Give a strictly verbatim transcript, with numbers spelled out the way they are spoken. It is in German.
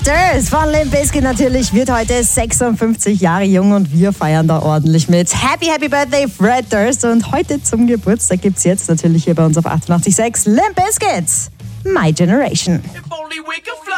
Durst von Limp Bizkit natürlich wird heute sechsundfünfzig Jahre jung und wir feiern da ordentlich mit. Happy, happy Birthday, Fred Durst. Und heute zum Geburtstag gibt's jetzt natürlich hier bei uns auf achtundachtzig Komma sechs Limp Bizkit, My Generation. If only we could fly.